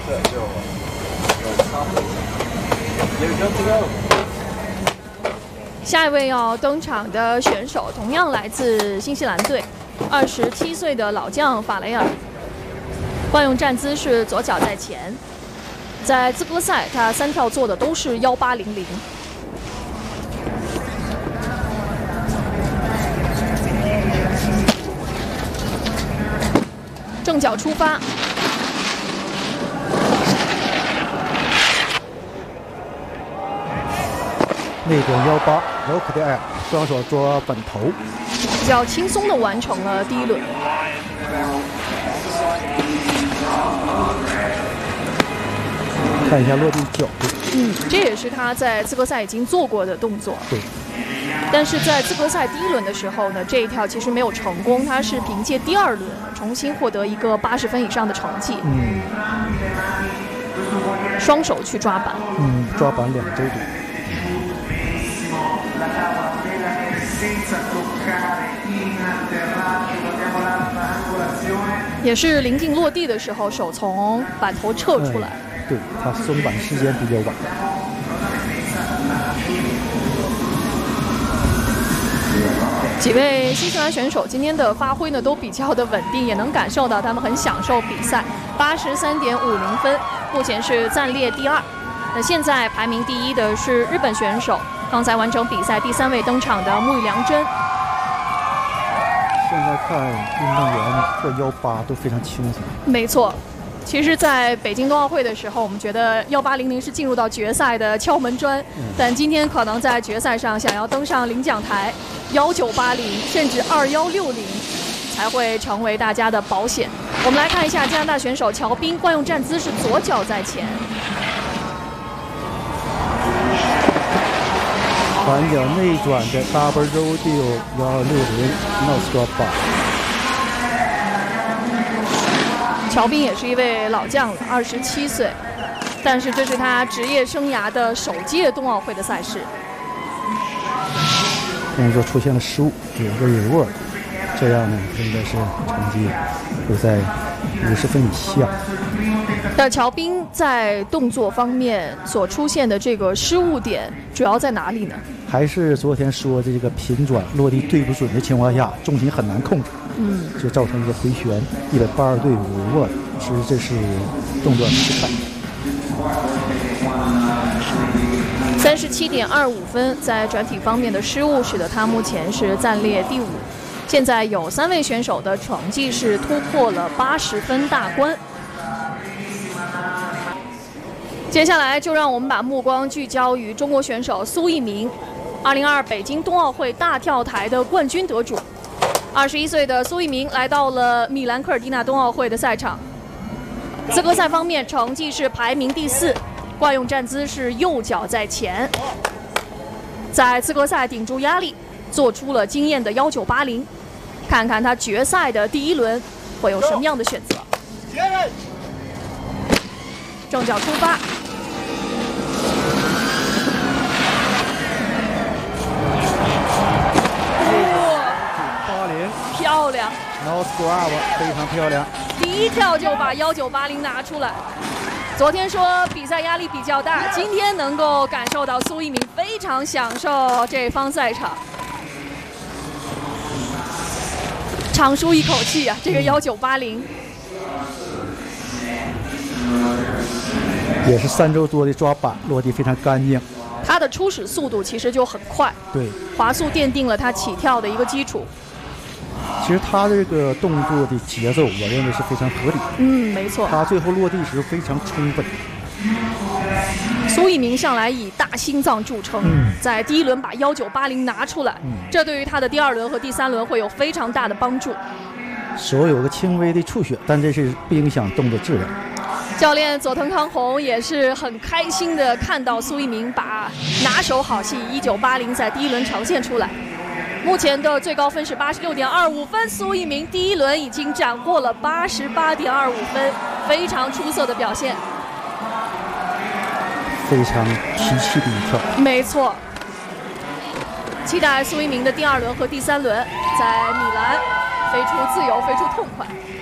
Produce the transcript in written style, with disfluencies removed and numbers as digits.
下一位要登场的选手同样来自新西兰队，27岁的老将法雷尔，惯用站姿是左脚在前。在资格赛，他3跳做的都是1800。正脚出发。 内转18 lock the air， 双手抓本头， 比较轻松的完成了第一轮。 看一下落地角度。 这也是他在资格赛已经做过的动作。 对。 但是在资格赛第一轮的时候呢，这一跳其实没有成功，他是凭借第2轮重新获得一个80分以上的成绩。双手去抓板。 抓板2周多。 也是临近落地的时候，手从板头撤出来。 对，他松板时间比较晚。 几位新西兰选手今天的发挥呢都比较的稳定，也能感受到他们很享受比赛。83.50分，目前是暂列第2。那现在排名第1的是日本选手，刚才完成比赛第3位登场的木井良真。 现在看运动员过18都非常轻松。 没错。其实，在北京冬奥会的时候，我们觉得1800是进入到决赛的敲门砖，但今天可能在决赛上想要登上领奖台，1980甚至2160才会成为大家的保险。我们来看一下加拿大选手乔宾，惯用站姿是左脚在前， 反脚内转的 double rodeo 160 nose drop bar。 乔宾也是一位老将了，27岁，但是这是他职业生涯的首届冬奥会的赛事。 动作出现了失误，有个 reverse， 这样呢应该是成绩会在50分以下。 但乔宾在动作方面所出现的这个失误点主要在哪里呢？ 还是昨天说的这个平转落地对不准的情况下，重心很难控制，就造成一个回旋182对5握，其实这是动作失败。 37.25分，在转体方面的失误使得他目前是暂列第5。现在有3位选手的成绩是突破了80分大关。接下来就让我们把目光聚焦于中国选手苏翊鸣，2022北京冬奥会大跳台的冠军得主。21岁的苏翊鸣来到了米兰科尔蒂纳冬奥会的赛场。资格赛方面，成绩是排名第4，惯用站姿是右脚在前。在资格赛顶住压力，做出了惊艳的1980。看看他决赛的第1轮会有什么样的选择。正脚出发。漂亮 ，nose grab 非常漂亮。 第1跳就把1980拿出来。昨天说比赛压力比较大，今天能够感受到苏翊鸣非常享受这方赛场，长舒一口气啊！这个1980 也是3周多的抓板，落地非常干净。 他的初始速度其实就很快， 对， 滑速奠定了他起跳的一个基础。 其实他这个动作的节奏，我认为是非常合理。 没错。 他最后落地时非常充分。 苏翊鸣向来以大心脏著称，在第1轮把1980拿出来，这对于他的第2轮和第3轮会有非常大的帮助。 手有个轻微的出血，但这是不影响动作质量。 教练佐藤康弘也是很开心的看到苏翊鸣把拿手好戏1980在第1轮呈现出来。目前的最高分是86.25分，苏翊鸣第1轮已经斩获了88.25分，非常出色的表现， 非常提气的一跳。 没错，期待苏翊鸣的第2轮和第3轮在米兰飞出自由，飞出痛快。